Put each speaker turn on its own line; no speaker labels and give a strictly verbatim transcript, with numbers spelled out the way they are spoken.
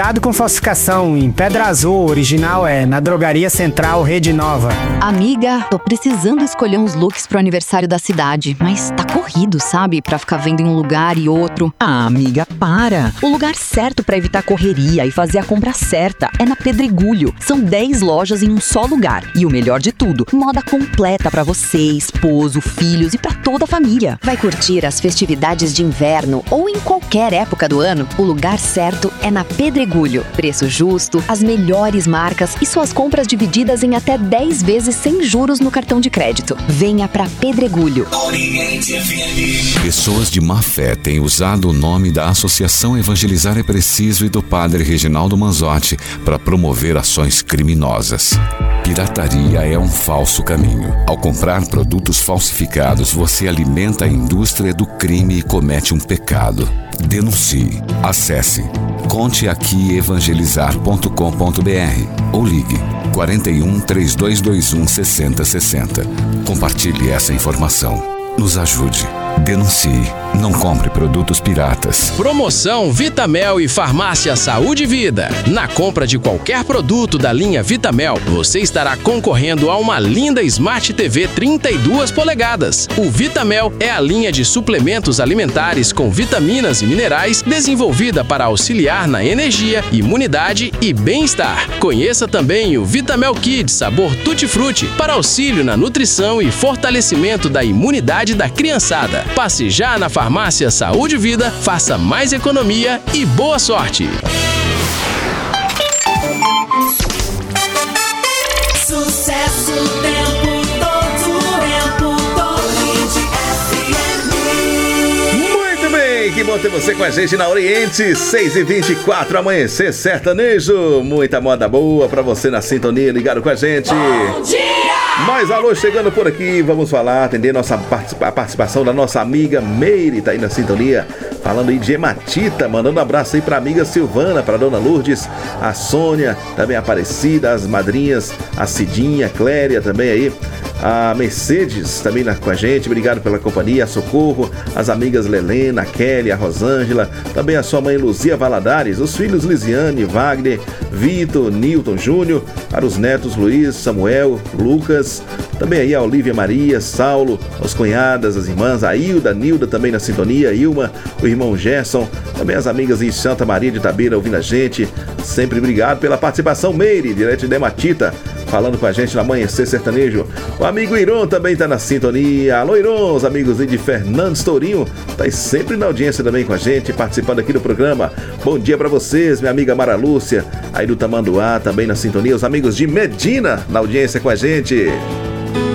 Cuidado com falsificação. Em Pedra Azul, original é na Drogaria Central Rede Nova.
Amiga, tô precisando escolher uns looks pro aniversário da cidade, mas tá corrido, sabe? Pra ficar vendo em um lugar e outro.
Ah, amiga, para! O lugar certo pra evitar correria e fazer a compra certa é na Pedregulho. São dez lojas em um só lugar. E o melhor de tudo, moda completa pra você, esposo, filhos e pra toda a família.
Vai curtir as festividades de inverno ou em qualquer época do ano? O lugar certo é na Pedregulho. Preço justo, as melhores marcas e suas compras divididas em até dez vezes sem juros no cartão de crédito. Venha pra Pedregulho.
Pessoas de má fé têm usado o nome da Associação Evangelizar é Preciso e do Padre Reginaldo Manzotti para promover ações criminosas. Pirataria é um falso caminho. Ao comprar produtos falsificados, você alimenta a indústria do crime e comete um pecado. Denuncie. Acesse conte aqui evangelizar ponto com ponto b r ou ligue quarenta e um, trinta e dois vinte e um, sessenta sessenta. Compartilhe essa informação. Nos ajude. Denuncie. Não compre produtos piratas.
Promoção Vitamel e Farmácia Saúde e Vida. Na compra de qualquer produto da linha Vitamel, você estará concorrendo a uma linda Smart T V trinta e duas polegadas. O Vitamel é a linha de suplementos alimentares com vitaminas e minerais desenvolvida para auxiliar na energia, imunidade e bem-estar. Conheça também o Vitamel Kids sabor Tutti Frutti para auxílio na nutrição e fortalecimento da imunidade da criançada. Passe já na Farmácia Saúde e Vida, faça mais economia e boa sorte!
Sucesso o tempo todo, tempo todo, F M.
Muito bem, que bom ter você com a gente na Oriente, seis e vinte e quatro, Amanhecer Sertanejo. Muita moda boa pra você na sintonia, ligado com a gente.
Bom dia!
Mais alô chegando por aqui, vamos falar, atender nossa participa- a participação da nossa amiga Meire, tá aí na sintonia, falando aí de hematita, mandando um abraço aí pra amiga Silvana, pra dona Lourdes, a Sônia, também a Aparecida, as madrinhas, a Cidinha, a Cléria também aí, a Mercedes também na, com a gente, obrigado pela companhia, a Socorro, as amigas Lelena, a Kelly, a Rosângela, também a sua mãe Luzia Valadares, os filhos Lisiane, Wagner, Vitor, Nilton Júnior, para os netos Luiz, Samuel, Lucas, também aí a Olívia Maria, Saulo, as cunhadas, as irmãs, a Hilda, Nilda também na sintonia, Ilma, o irmão Gerson, também as amigas em Santa Maria de Itabira ouvindo a gente, sempre obrigado pela participação, Meire, direto de Hematita, falando com a gente no Amanhecer Sertanejo. O amigo Iron também tá na sintonia. Alô, Iron, os amigos aí de Fernandes Tourinho, tá aí sempre na audiência também com a gente, participando aqui do programa. Bom dia pra vocês, minha amiga Mara Lúcia, aí do Tamanduá, também na sintonia. Os amigos de Medina na audiência com a gente.